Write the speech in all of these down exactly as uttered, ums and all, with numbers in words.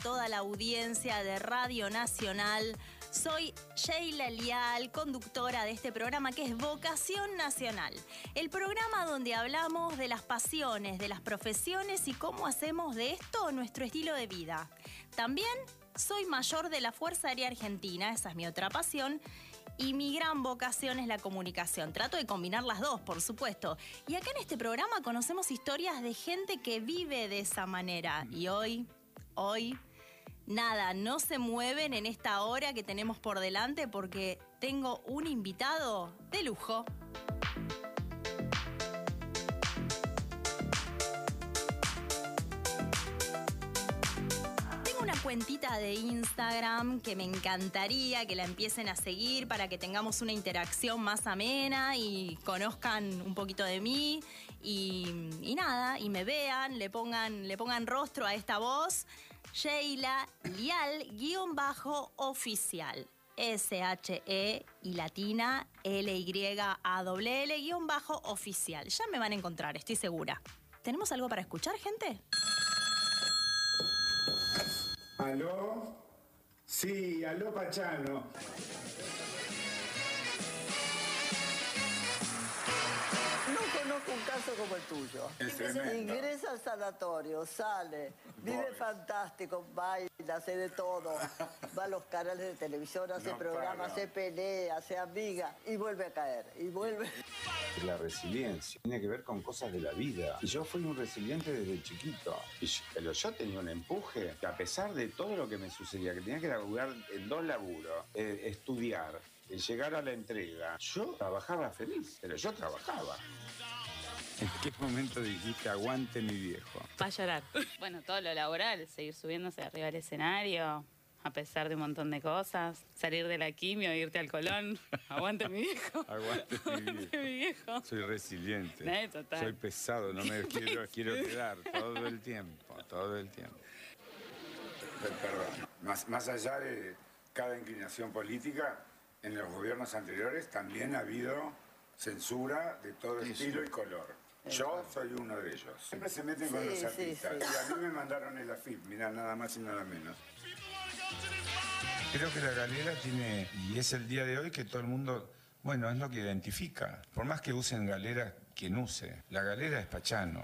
toda la audiencia de Radio Nacional. Soy Sheila Lial, conductora de este programa que es Vocación Nacional. El programa donde hablamos de las pasiones, de las profesiones y cómo hacemos de esto nuestro estilo de vida. También soy mayor de la Fuerza Aérea Argentina, esa es mi otra pasión. Y mi gran vocación es la comunicación. Trato de combinar las dos, por supuesto. Y acá en este programa conocemos historias de gente que vive de esa manera. Y hoy, hoy, nada, no se mueven en esta hora que tenemos por delante porque tengo un invitado de lujo. Una cuentita de Instagram que me encantaría que la empiecen a seguir para que tengamos una interacción más amena y conozcan un poquito de mí y, y nada, y me vean, le pongan, le pongan rostro a esta voz. Sheila Lial, guión bajo oficial. S H E y latina L Y A L L guión bajo oficial. Ya me van a encontrar, estoy segura. ¿Tenemos algo para escuchar, gente? ¿Aló? Sí, aló Pachano. No conozco un caso como el tuyo. Es tremendo. Ingresa al sanatorio, sale, vive Pobre. fantástico, baila, hace de todo. Va a los canales de televisión, hace No programas, para. se pelea, se amiga y vuelve a caer. Y vuelve. La resiliencia tiene que ver con cosas de la vida. Y yo fui un resiliente desde chiquito. Y yo, pero yo tenía un empuje que a pesar de todo lo que me sucedía, que tenía que laburar en dos laburos, eh, estudiar, eh, llegar a la entrega, yo trabajaba feliz, pero yo trabajaba. ¿En qué momento dijiste aguante mi viejo? Va a llorar. Bueno, todo lo laboral, seguir subiéndose arriba del escenario, a pesar de un montón de cosas, salir de la quimio, irte al Colón. Aguante mi viejo. Aguante mi Aguante mi viejo. Soy resiliente. Eh, total. Soy pesado, no me quiero, quiero quedar todo el tiempo, todo el tiempo. Perdón. Más, más allá de cada inclinación política, en los gobiernos anteriores también ha habido censura de todo estilo y color. Yo soy uno de ellos. Siempre se meten con Sí, los sí, artistas. sí. Y a mí me mandaron el AFIP, mirá, nada más y nada menos. Creo que la galera tiene, y es el día de hoy que todo el mundo, bueno, es lo que identifica. Por más que usen galera, quien use. La galera es Pachano.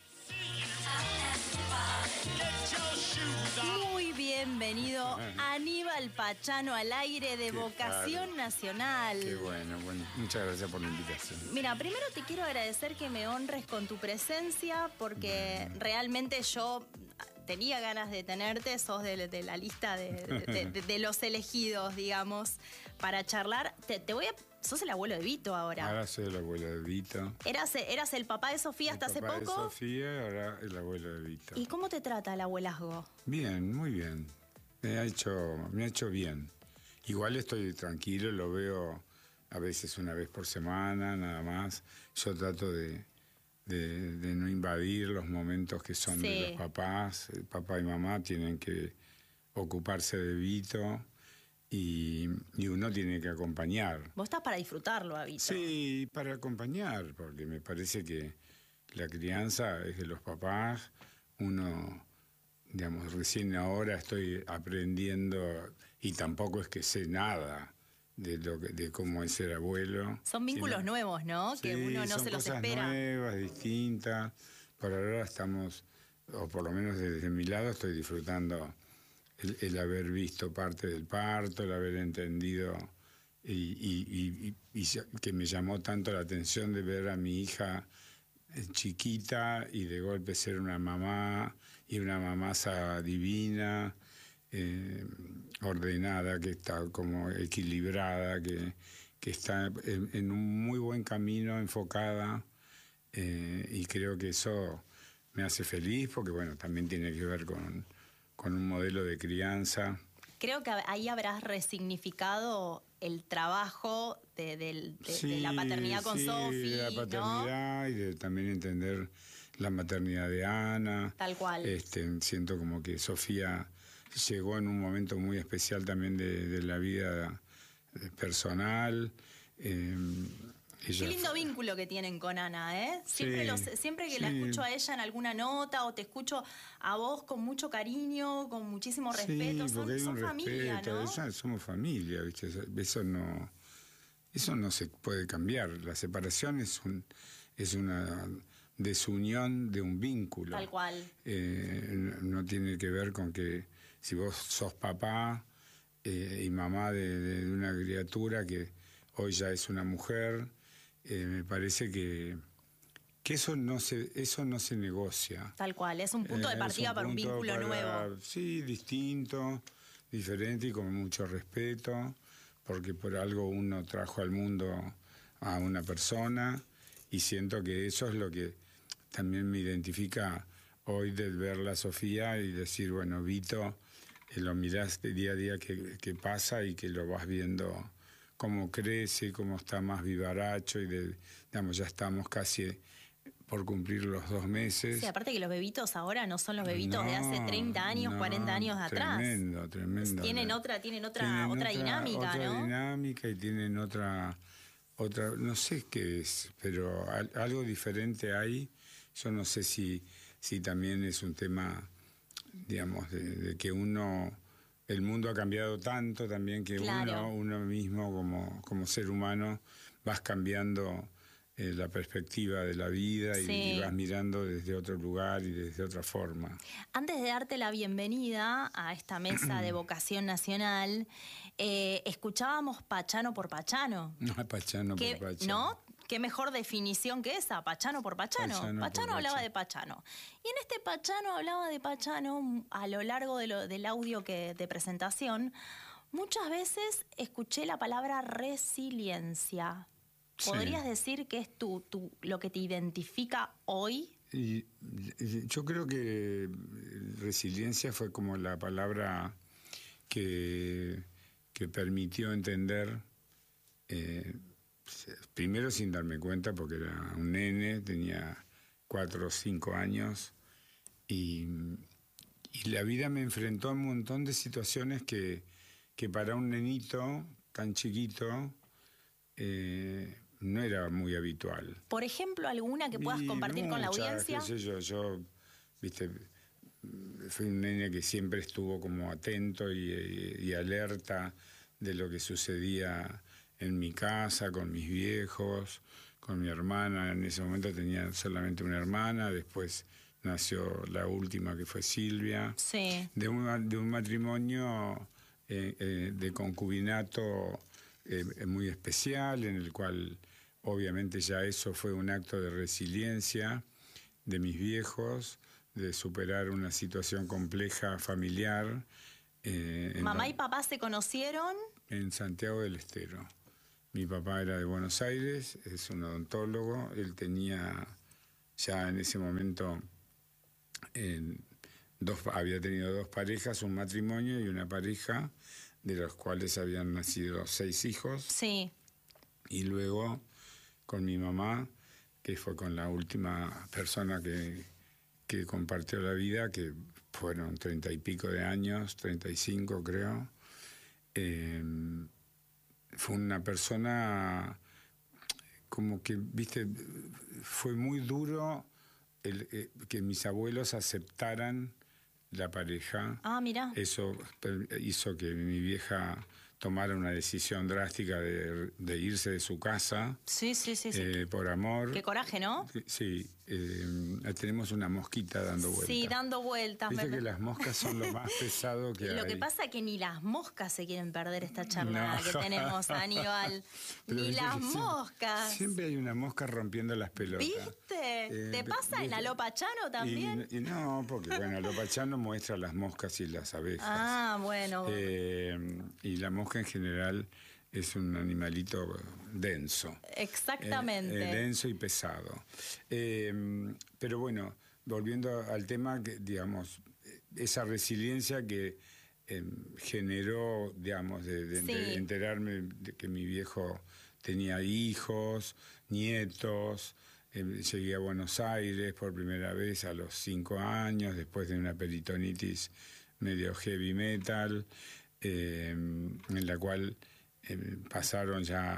Muy bienvenido Aníbal Pachano al aire de Qué Vocación padre. Nacional. Qué bueno, bueno, muchas gracias por la invitación. Mira, primero te quiero agradecer que me honres con tu presencia porque realmente yo tenía ganas de tenerte, sos de, de la lista de, de- de- de los elegidos, digamos, para charlar. Te, te voy a... Sos el abuelo de Vito ahora. Ahora soy el abuelo de Vito. Eras, eras el papá de Sofía hasta El hace papá de poco. Sofía, ahora el abuelo de Vito. ¿Y cómo te trata el abuelazgo? Bien, muy bien. Me ha hecho, me ha hecho bien. Igual estoy tranquilo, lo veo a veces una vez por semana, nada más. Yo trato de, de, de no invadir los momentos que son Sí. de los papás. El papá y mamá tienen que ocuparse de Vito y, y uno tiene que acompañar. Vos estás para disfrutarlo, a Vito. Sí, para acompañar, porque me parece que la crianza es de los papás. Uno, digamos, recién ahora estoy aprendiendo y tampoco es que sé nada de lo que, de cómo es ser abuelo. Son vínculos sino- nuevos, ¿no? Que Sí, uno no son se los cosas espera. nuevas, distintas. Por ahora estamos, o por lo menos desde mi lado, estoy disfrutando el, el haber visto parte del parto, el haber entendido y, y- y- y- y que me llamó tanto la atención de ver a mi hija eh, chiquita y de golpe ser una mamá y una mamaza divina, eh, ordenada, que está como equilibrada, que, que está en, en un muy buen camino, enfocada, eh, y creo que eso me hace feliz porque bueno, también tiene que ver con, con un modelo de crianza. Creo que ahí habrás resignificado el trabajo de, del- de- de Sí, la paternidad con sí, Sofi, de la ¿no? paternidad y de también entender la maternidad de Ana. Tal cual. Este, siento como que Sofía llegó en un momento muy especial también de, de la vida eh, personal. Eh, ella Qué lindo fue- vínculo que tienen con Ana, ¿eh? Siempre, Sí, los, siempre que la sí. escucho a ella en alguna nota o te escucho a vos con mucho cariño, con muchísimo respeto, Sí, son, porque hay son un familia, respeto, ¿no? eso- somos familia, ¿viste? Eso- Eso no, eso no se puede cambiar. La separación es un, es una desunión de un vínculo. Tal cual. Eh, no no tiene que ver con que si vos sos papá eh, y mamá de, de una criatura que hoy ya es una mujer, eh, me parece que, que eso no se, eso no se negocia. Tal cual, es un punto Eh, de es partida para un punto vínculo para- nuevo. Sí, distinto, diferente y con mucho respeto, porque por algo uno trajo al mundo a una persona y siento que eso es lo que también me identifica hoy de verla a Sofía y decir, bueno, Vito, eh, lo mirás de día a día que, que pasa y que lo vas viendo cómo crece, cómo está más vivaracho y de, digamos, ya estamos casi por cumplir los dos meses. Sí, aparte que los bebitos ahora no son los bebitos de hace No, treinta años, no, cuarenta años atrás. Tremendo, tremendo. Tienen La- otra, tienen otra, tienen otra dinámica, otra ¿no? dinámica y tienen otra, otra, no sé qué es, pero al- algo diferente hay. Yo no sé si, si también es un tema, digamos, de, de que uno, el mundo ha cambiado tanto también que Claro. uno, uno mismo como, como ser humano vas cambiando eh, la perspectiva de la vida y, Sí. y vas mirando desde otro lugar y desde otra forma. Antes de darte la bienvenida a esta mesa de vocación nacional, eh, escuchábamos Pachano por Pachano. No, Pachano ¿Qué, por Pachano. ¿No? ¿Qué mejor definición que esa? Pachano por Pachano. Pachano Pachano, por hablaba Pachano. de Pachano. Y en este Pachano hablaba de Pachano a lo largo de lo- del audio que, de presentación. Muchas veces escuché la palabra resiliencia. Sí. ¿Podrías decir que es tu, tu, lo que te identifica hoy? Y, y yo creo que resiliencia fue como la palabra que, que permitió entender, eh, primero sin darme cuenta, porque era un nene, tenía cuatro o cinco años, y, y la vida me enfrentó a un montón de situaciones que, que para un nenito tan chiquito eh, no era muy habitual. Por ejemplo, alguna que puedas Y compartir con la muchas, audiencia. qué sé yo, yo, viste, fui un nene que siempre estuvo como atento y, y alerta de lo que sucedía en mi casa, con mis viejos, con mi hermana. En ese momento tenía solamente una hermana, después nació la última que fue Silvia. Sí. De un, de un matrimonio eh, eh, de concubinato eh, muy especial, en el cual obviamente ya eso fue un acto de resiliencia de mis viejos, de superar una situación compleja familiar. Eh, en Mamá la- y papá se conocieron. en Santiago del Estero. Mi papá era de Buenos Aires, es un odontólogo, él tenía ya en ese momento, eh, dos, había tenido dos parejas, un matrimonio y una pareja, de los cuales habían nacido seis hijos, Sí. y luego con mi mamá, que fue con la última persona que, que compartió la vida, que fueron treinta y pico de años, treinta y cinco creo. Eh, fue una persona como que, viste, fue muy duro el, eh, que mis abuelos aceptaran la pareja. Ah, mira. Eso per- hizo que mi vieja tomara una decisión drástica de, de irse de su casa Sí, sí, sí, sí. eh, por amor. Qué coraje, ¿no? Sí, eh, tenemos una mosquita dando vueltas. Sí, dando vueltas. Viste me- que las moscas son lo más pesado que hay. Lo que pasa es que ni las moscas se quieren perder esta charla No. que tenemos, Aníbal. Pero Ni viste las que siempre- moscas. Siempre hay una mosca rompiendo las pelotas. ¿Viste? Eh, ¿Te pasa en viste- Alopachano también? Y, y no, porque bueno, Lopachano muestra las moscas y las abejas. Ah, bueno. Eh, y la mosca en general es un animalito denso. Exactamente. Eh, eh, denso y pesado. Eh, pero bueno, volviendo al tema, que, digamos, esa resiliencia que eh, generó, digamos, de, de- Sí. de enterarme de que mi viejo tenía hijos, nietos. Eh, llegué a Buenos Aires por primera vez a los cinco años, después de una peritonitis medio heavy metal, eh, en la cual eh, pasaron ya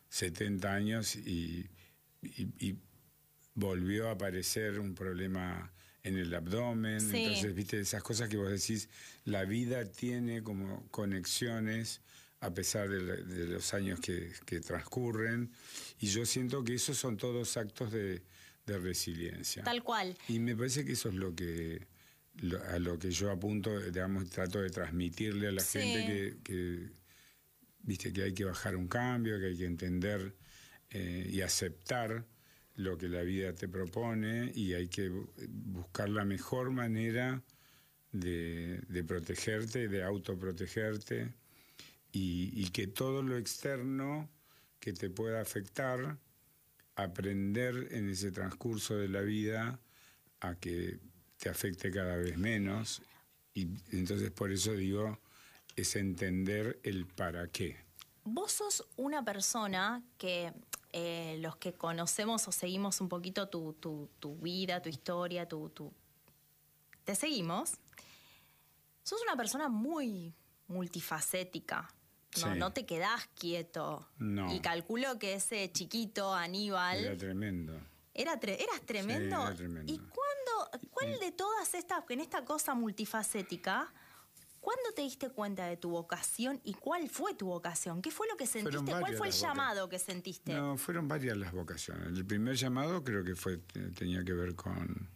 setenta años y, y, y volvió a aparecer un problema en el abdomen. Sí. Entonces, viste, esas cosas que vos decís, la vida tiene como conexiones a pesar de, la, de los años que, que transcurren, y yo siento que esos son todos actos de, de resiliencia. Tal cual. Y me parece que eso es lo que lo, a lo que yo apunto, digamos, trato de transmitirle a la Sí. gente que, que, viste, que hay que bajar un cambio, que hay que entender eh, y aceptar lo que la vida te propone, y hay que buscar la mejor manera de, de protegerte, de autoprotegerte, y, y que todo lo externo que te pueda afectar, aprender en ese transcurso de la vida a que te afecte cada vez menos. Y entonces por eso digo, es entender el para qué. Vos sos una persona que eh, los que conocemos o seguimos un poquito tu, tu, tu vida, tu historia, tu, tu... te seguimos, sos una persona muy multifacética. No, Sí. no te quedás quieto. No. Y calculo que ese chiquito, Aníbal... Era tremendo. Era tre- ¿Eras tremendo? Sí, era tremendo. ¿Y cuándo, cuál de todas estas, en esta cosa multifacética, cuándo te diste cuenta de tu vocación y cuál fue tu vocación? ¿Qué fue lo que sentiste? Fueron ¿Cuál varias fue el las voca- llamado que sentiste? No, fueron varias las vocaciones. El primer llamado creo que fue tenía que ver con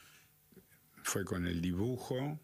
fue con el dibujo.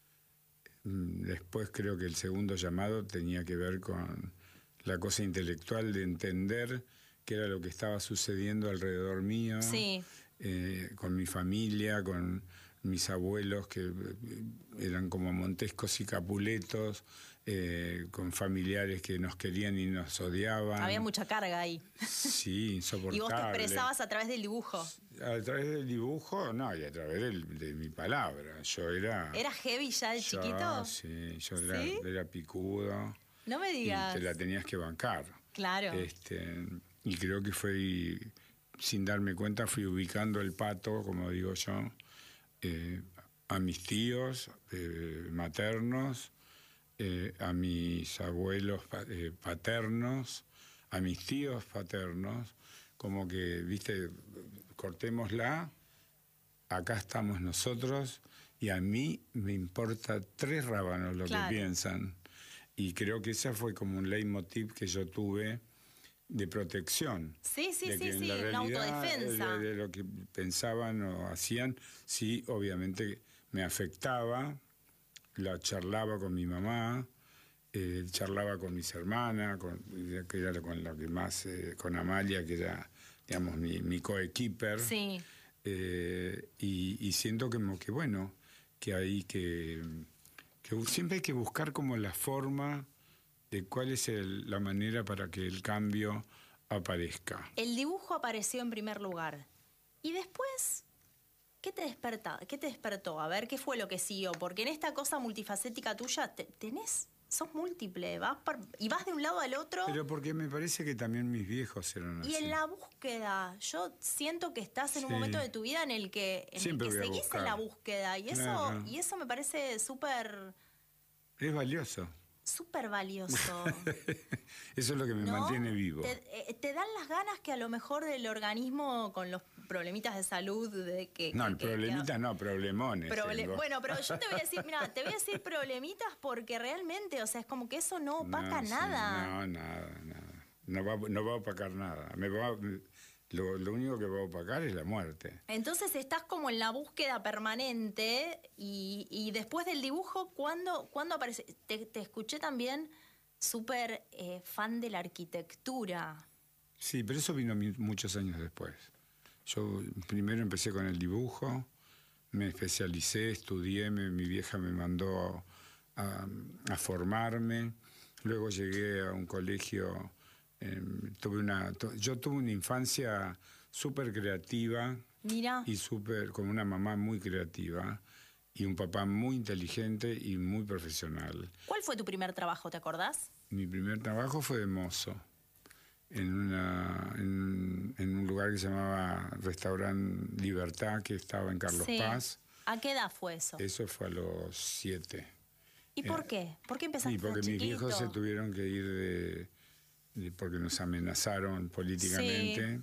Después creo que el segundo llamado tenía que ver con la cosa intelectual de entender qué era lo que estaba sucediendo alrededor mío, Sí. eh, con mi familia, con mis abuelos que eran como Montescos y Capuletos, eh, con familiares que nos querían y nos odiaban. Había mucha carga ahí. Sí, insoportable. Y vos te expresabas a través del dibujo. A través del dibujo, no, y a través del- de mi palabra. Yo era... ¿Era heavy ya de yo, chiquito? Sí, yo era, ¿Sí? era picudo. No me Y digas. te la tenías que bancar. Claro. Este, y creo que fue, sin darme cuenta, fui ubicando el pato, como digo yo, eh, a mis tíos eh, maternos, eh, a mis abuelos pa- eh, paternos, a mis tíos paternos, como que, viste, cortémosla, acá estamos nosotros, y a mí me importa tres rábanos lo Claro. que piensan. Y creo que ese fue como un leitmotiv que yo tuve de protección. Sí, sí, de sí, que en sí, la una realidad, autodefensa. De, de lo que pensaban o hacían, sí, obviamente me afectaba, la charlaba con mi mamá, eh, charlaba con mis hermanas, con, que era con la que más, eh, con Amalia, que era, digamos, mi, mi coequiper. Sí. Eh, y, y siento como que, bueno, que hay que, que siempre hay que buscar como la forma de cuál es el- la manera para que el cambio aparezca. El dibujo apareció en primer lugar. Y después, ¿qué te despertó? ¿Qué te despertó? A ver, ¿qué fue lo que siguió? Porque en esta cosa multifacética tuya, te- tenés, sos múltiple, vas par- y vas de un lado al otro. Pero porque me parece que también mis viejos eran así. Y en la búsqueda, yo siento que estás en un Sí. momento de tu vida en el que, en el Siempre que voy a seguís buscar. en la búsqueda. Y eso, Claro. y eso me parece súper, Es valioso. súper valioso. Eso es lo que me ¿no? mantiene vivo. Te, eh, te dan las ganas que a lo mejor del organismo con los problemitas de salud de que... No, que- el que- problemita que- no, problemones. Proble- tengo. bueno, pero yo te voy a decir, mira, te voy a decir problemitas porque realmente, o sea, es como que eso no opaca sí, nada. No, nada, nada. No va, no va a opacar nada. Me va, lo, lo único que va a opacar es la muerte. Entonces estás como en la búsqueda permanente y, y después del dibujo, ¿cuándo, ¿cuándo aparece? Te, te escuché también súper eh, fan de la arquitectura. Sí, pero eso vino mi- muchos años después. Yo primero empecé con el dibujo, me especialicé, estudié, me- mi vieja me mandó a, a formarme, luego llegué a un colegio, eh, tuve una, tu- yo tuve una infancia súper creativa Mira, y súper, con una mamá muy creativa y un papá muy inteligente y muy profesional. ¿cuál fue tu primer trabajo, te acordás? Mi primer trabajo fue de mozo en, una, en, en un lugar que se llamaba Restaurant Libertad, que estaba en Carlos Sí. Paz. ¿A qué edad fue eso? Eso fue a los siete. ¿Y por qué? ¿Por qué empezaste Y porque tan mis chiquito? viejos se tuvieron que ir de, de- porque nos amenazaron políticamente.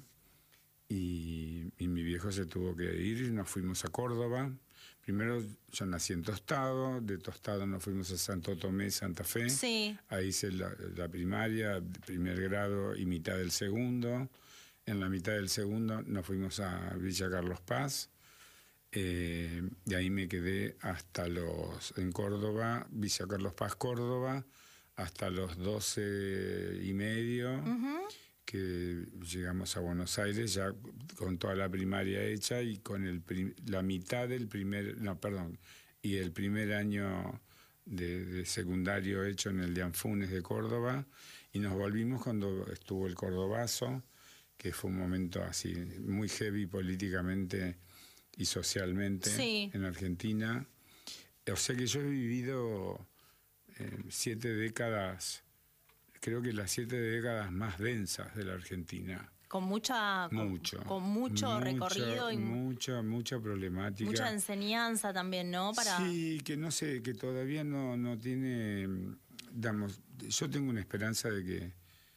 Y, y mi viejo se tuvo que ir y nos fuimos a Córdoba. Primero yo nací en Tostado, de Tostado nos fuimos a Santo Tomé, Santa Fe. Sí. Ahí hice la, la primaria, primer grado y mitad del segundo. En la mitad del segundo nos fuimos a Villa Carlos Paz. Eh, y ahí me quedé hasta los, en Córdoba, Villa Carlos Paz, Córdoba, hasta los doce y medio. Ujú. Que llegamos a Buenos Aires ya con toda la primaria hecha y con el prim- la mitad del primer, no, perdón, y el primer año de, de secundario hecho en el de Anfunes de Córdoba, y nos volvimos cuando estuvo el Cordobazo, que fue un momento así muy heavy políticamente y socialmente Sí. en Argentina. O sea que yo he vivido eh, siete décadas, creo que las siete décadas más densas de la Argentina. Con mucha con- Mucho. con, mucho Mucho, recorrido y mucha, mucha problemática. mucha enseñanza también, ¿no? Para Sí, que no sé, que todavía no, no tiene, digamos, yo tengo una esperanza de que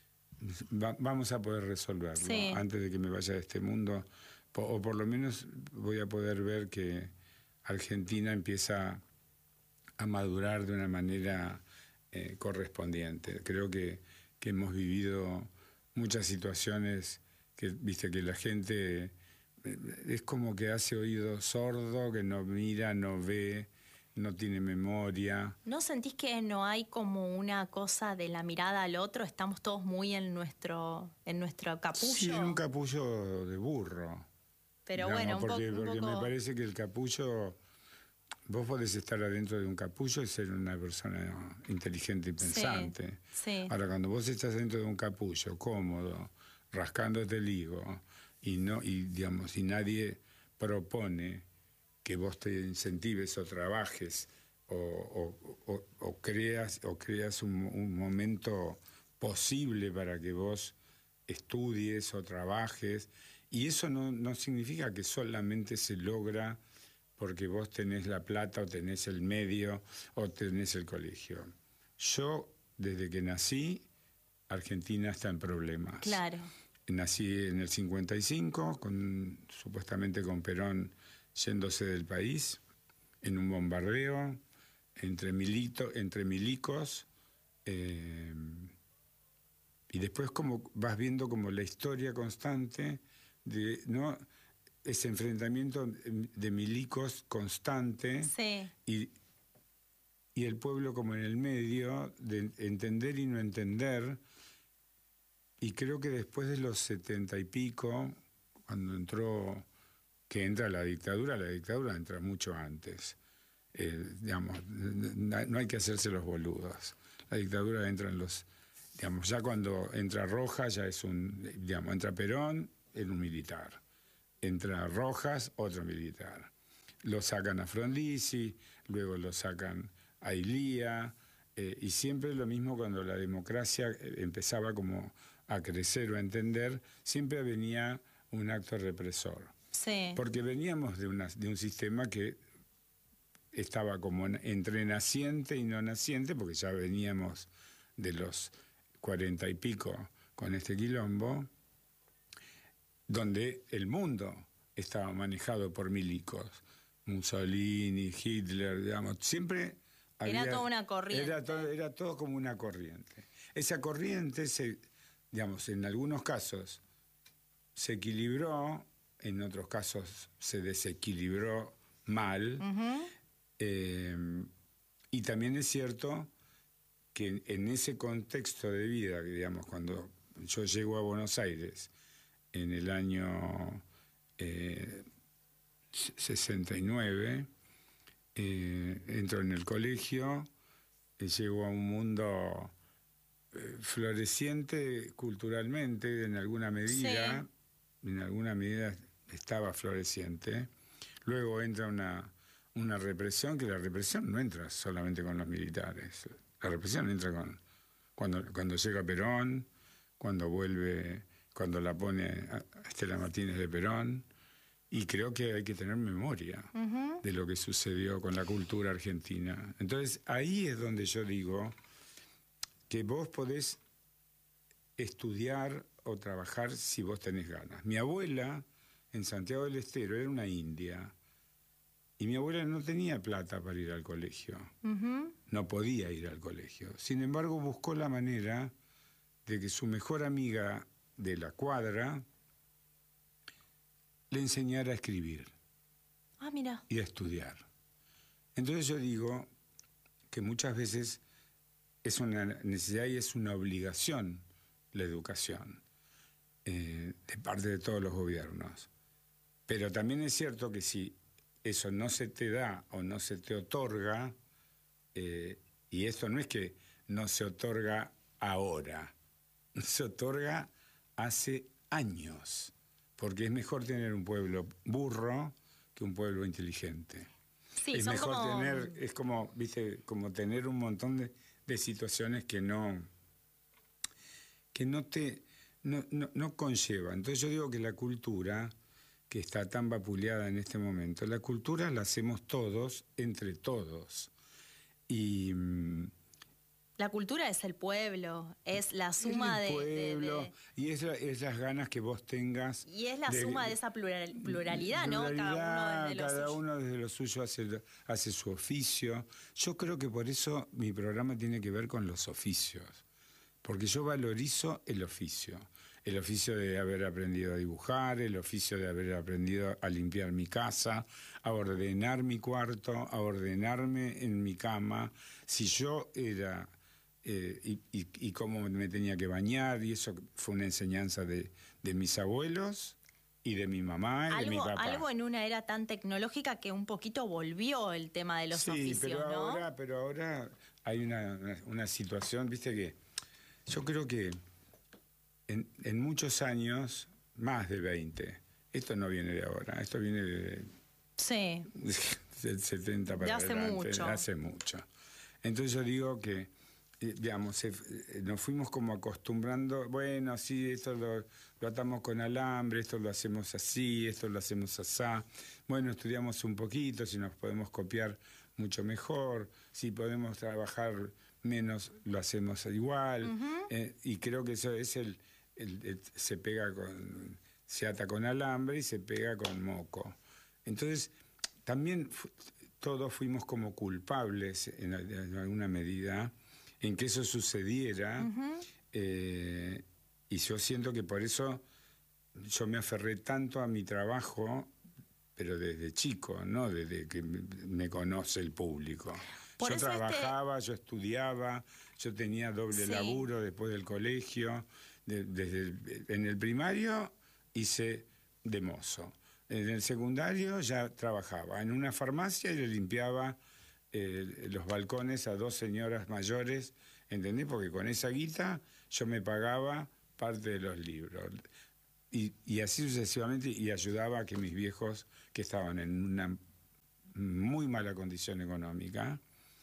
va- vamos a poder resolverlo Sí. antes de que me vaya de este mundo, po- o por lo menos voy a poder ver que Argentina empieza a madurar de una manera eh, correspondiente. Creo que, que hemos vivido muchas situaciones que, viste, que la gente eh, es como que hace oído sordo, que no mira, no ve, no tiene memoria. ¿No sentís que no hay como una cosa de la mirada al otro? Estamos todos muy en nuestro en nuestro capullo. Sí, en un capullo de burro. Pero digamos, bueno, un, po- porque, un porque poco... me parece que el capullo, vos podés estar adentro de un capullo y ser una persona inteligente y pensante. sí. Ahora, cuando vos estás dentro de un capullo, cómodo, rascándote el higo, y no, y digamos, y nadie propone que vos te incentives o trabajes o, o- o- o creas, o creas un, un momento posible para que vos estudies o trabajes, y eso no, no significa que solamente se logra porque vos tenés la plata o tenés el medio o tenés el colegio. Yo, desde que nací, Argentina está en problemas. Claro. Nací en el cincuenta y cinco, con, supuestamente con Perón yéndose del país, en un bombardeo, entre, milito, entre milicos, eh, y después como vas viendo como la historia constante de, ¿no?, ese enfrentamiento de milicos constante, Sí. y, y el pueblo como en el medio, de entender y no entender. Y creo que después de los setenta y pico, cuando entró, que entra la dictadura, la dictadura entra mucho antes. Eh, digamos, no no hay que hacerse los boludos. La dictadura entra en los, digamos, ya cuando entra Rojas, ya es un, digamos, entra Perón, es un militar. Entra Rojas, otro militar. Lo sacan a Frondizi, luego lo sacan a Ilía, eh, y siempre lo mismo cuando la democracia empezaba como a crecer o a entender, siempre venía un acto represor. Sí. Porque veníamos de, una, de un sistema que estaba como en- entre naciente y no naciente, porque ya veníamos de los cuarenta y pico con este quilombo, donde el mundo estaba manejado por milicos. Mussolini, Hitler, digamos, siempre Era había- toda una corriente. Era todo, era todo como una corriente. Esa corriente, se, digamos, en algunos casos se equilibró, en otros casos se desequilibró mal. Ujú. Eh, y también es cierto que en, en ese contexto de vida, que, digamos, cuando yo llego a Buenos Aires en el año eh, sesenta y nueve, eh, entro en el colegio, eh, llego a un mundo eh, floreciente culturalmente, en alguna medida, en alguna medida estaba floreciente. Luego entra una, una represión, que la represión no entra solamente con los militares, la represión entra con cuando, cuando llega Perón, cuando vuelve, cuando la pone a Estela Martínez de Perón, y creo que hay que tener memoria Ujú. de lo que sucedió con la cultura argentina. Entonces ahí es donde yo digo que vos podés estudiar o trabajar si vos tenés ganas. Mi abuela, en Santiago del Estero, era una india. Y mi abuela no tenía plata para ir al colegio. Uh-huh. No podía ir al colegio. Sin embargo, buscó la manera de que su mejor amiga de la cuadra le enseñara a escribir. Ah, mira. Y a estudiar. Entonces yo digo que muchas veces es una necesidad y es una obligación la educación eh, de parte de todos los gobiernos. Pero también es cierto que si eso no se te da o no se te otorga, eh, y esto no es que no se otorga ahora, se otorga hace años, porque es mejor tener un pueblo burro que un pueblo inteligente. Sí, es son mejor como... tener, es como, viste, como tener un montón de, de situaciones que no, que no te, no, no, no conlleva. Entonces yo digo que la cultura, que está tan vapuleada en este momento, la cultura la hacemos todos, entre todos. Y la cultura es el pueblo, es la suma es el de, pueblo, de, de... y es, la, es las ganas que vos tengas. Y es la de, suma de esa plural, pluralidad, ¿no? Pluralidad, cada uno desde lo cada suyo. uno desde lo suyo hace, hace su oficio. Yo creo que por eso mi programa tiene que ver con los oficios, porque yo valorizo el oficio. El oficio de haber aprendido a dibujar, el oficio de haber aprendido a limpiar mi casa, a ordenar mi cuarto, a ordenarme en mi cama. Si yo era... Eh, y, y, y cómo me tenía que bañar, y eso fue una enseñanza de, de mis abuelos y de mi mamá y algo, de mi papá. Algo en una era tan tecnológica que un poquito volvió el tema de los sí, oficios, pero ¿no? Ahora, pero ahora hay una, una, una situación, viste que yo creo que en, en muchos años, más de veinte, esto no viene de ahora, esto viene de, sí. del setenta para de hace adelante, mucho. de hace mucho. Entonces yo digo que digamos, eh, nos fuimos como acostumbrando, bueno, sí, esto lo, lo atamos con alambre, esto lo hacemos así, esto lo hacemos así. Bueno, estudiamos un poquito, si nos podemos copiar mucho mejor, si podemos trabajar menos, lo hacemos igual. Uh-huh. eh, y creo que eso es el, el, el, se pega con, se ata con alambre y se pega con moco. Entonces, también fu- todos fuimos como culpables en, en alguna medida en que eso sucediera, uh-huh. eh, y yo siento que por eso yo me aferré tanto a mi trabajo, pero desde chico, no desde que me conoce el público. Por yo trabajaba, este... yo estudiaba, yo tenía doble sí. laburo después del colegio, de, desde el, en el primario hice de mozo, en el secundario ya trabajaba en una farmacia y le limpiaba Eh, los balcones a dos señoras mayores, ¿entendés? Porque con esa guita yo me pagaba parte de los libros. Y, y así sucesivamente, y ayudaba a que mis viejos, que estaban en una muy mala condición económica,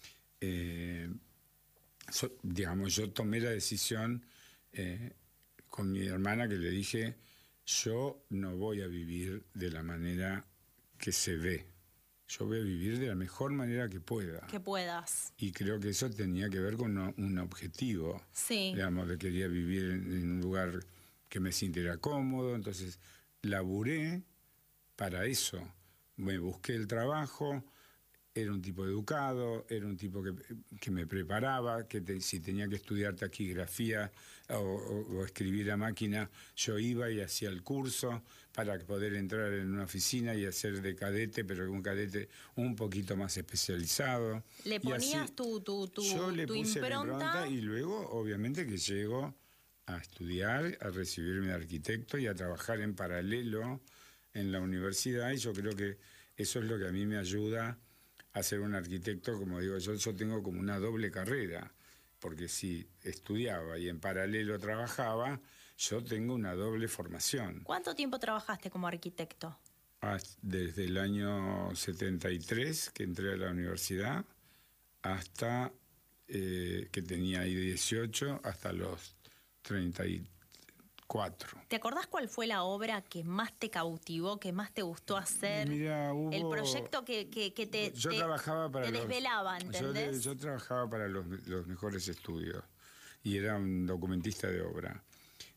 eh, so, digamos, yo tomé la decisión eh, con mi hermana que le dije, yo no voy a vivir de la manera que se ve. Yo voy a vivir de la mejor manera que pueda. Que puedas. Y creo que eso tenía que ver con un, un objetivo. Sí. Digamos, de quería vivir en, en un lugar que me sintiera cómodo. Entonces, laburé para eso. Me busqué el trabajo, era un tipo educado, era un tipo que, que me preparaba, que te, si tenía que estudiar taquigrafía o, o, o escribir a máquina, yo iba y hacía el curso para poder entrar en una oficina y hacer de cadete, pero un cadete un poquito más especializado. ¿Le ponías así, tu, tu, tu, yo le tu puse impronta? La impronta? Y luego, obviamente, que llego a estudiar, a recibirme de arquitecto y a trabajar en paralelo en la universidad, y yo creo que eso es lo que a mí me ayuda a ser un arquitecto. Como digo, yo, yo tengo como una doble carrera, porque si estudiaba y en paralelo trabajaba, yo tengo una doble formación. ¿Cuánto tiempo trabajaste como arquitecto? Desde el año setenta y tres, que entré a la universidad, hasta eh, que tenía ahí dieciocho, hasta los treinta y cuatro. ¿Te acordás cuál fue la obra que más te cautivó, que más te gustó hacer? Mira, hubo, el proyecto que, que, que te, yo te, trabajaba para te los, desvelaba, ¿entendés? Yo, yo trabajaba para los, los mejores estudios y era un documentista de obra.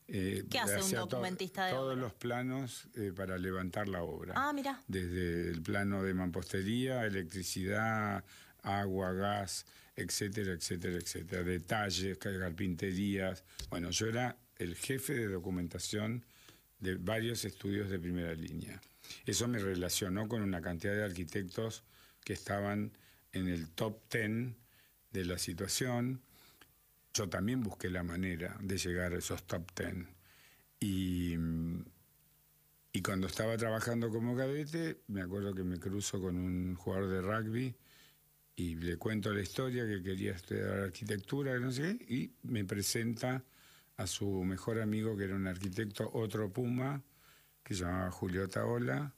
Eh, ¿Qué hace un hacía to- documentista de Todos obra? los planos eh, para levantar la obra. Ah, mira. Desde el plano de mampostería, electricidad, agua, gas, etcétera, etcétera, etcétera. Detalles, carpinterías. Bueno, yo era el jefe de documentación de varios estudios de primera línea. Eso me relacionó con una cantidad de arquitectos que estaban en el top ten de la situación. Yo también busqué la manera de llegar a esos top ten. Y, y cuando estaba trabajando como cadete, me acuerdo que me cruzo con un jugador de rugby y le cuento la historia, que quería estudiar arquitectura, que no sé qué, y me presenta a su mejor amigo, que era un arquitecto, otro Puma, que se llamaba Julio Taola.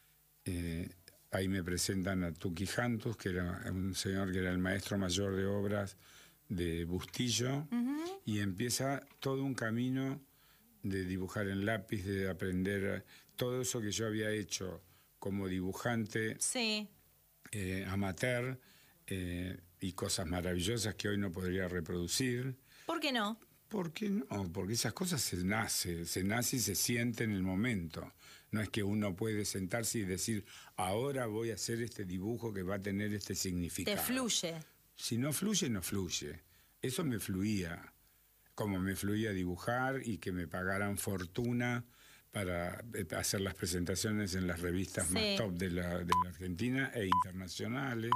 Eh, ahí me presentan a Tuki Jantus, que era un señor que era el maestro mayor de obras de Bustillo, uh-huh. Y empieza todo un camino de dibujar en lápiz, de aprender todo eso que yo había hecho como dibujante, sí. eh, amateur, eh, y cosas maravillosas que hoy no podría reproducir. ¿Por qué no? ¿Por qué no? Porque esas cosas se nace, se nace y se siente en el momento. No es que uno puede sentarse y decir, ahora voy a hacer este dibujo que va a tener este significado. Te fluye. Si no fluye, no fluye. Eso me fluía, como me fluía dibujar y que me pagaran fortuna para hacer las presentaciones en las revistas, sí, más top de la, de la Argentina e internacionales.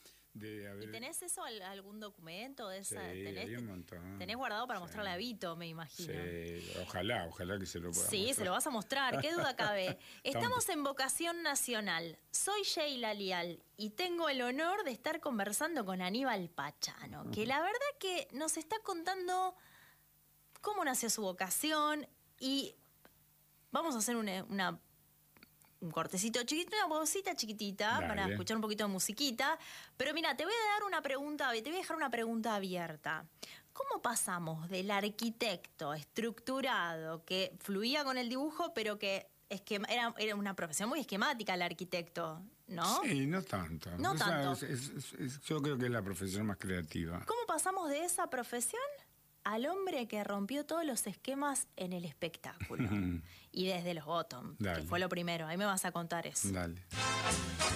De haber... ¿Y tenés eso, algún documento de esa? Sí, ¿Tenés, hay un montón. Tenés guardado para sí. mostrarle a Vito, me imagino. Sí, ojalá, ojalá que se lo pueda Sí, mostrar. se lo vas a mostrar, qué duda cabe. Estamos en Vocación Nacional. Soy Sheila Lial y tengo el honor de estar conversando con Aníbal Pachano, que la verdad que nos está contando cómo nació su vocación y vamos a hacer una... una un cortecito chiquito, una pausita chiquitita. Dale. Para escuchar un poquito de musiquita. Pero mira, te voy a dar una pregunta, te voy a dejar una pregunta abierta. ¿Cómo pasamos del arquitecto estructurado que fluía con el dibujo, pero que esquema, era, era una profesión muy esquemática el arquitecto, ¿no? Sí, no tanto. No o sea, tanto. Es, es, es, yo creo que es la profesión más creativa. ¿Cómo pasamos de esa profesión al hombre que rompió todos los esquemas en el espectáculo? Y desde los bottom, que fue lo primero. Ahí me vas a contar eso. Dale.